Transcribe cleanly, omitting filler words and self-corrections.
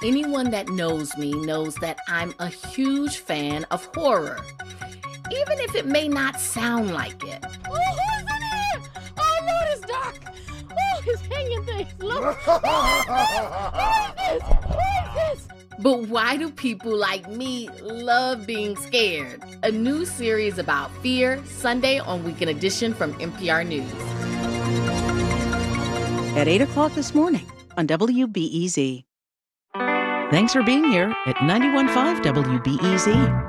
Anyone that knows me knows that I'm a huge fan of horror, even if it may not sound like it. Oh, who's in here? Oh, Lord, it's dark. Oh, it's hanging things. Look. Who is this? But why do people like me love being scared? A new series about fear, Sunday on Weekend Edition from NPR News. At 8 o'clock this morning on WBEZ. Thanks for being here at 91.5 WBEZ.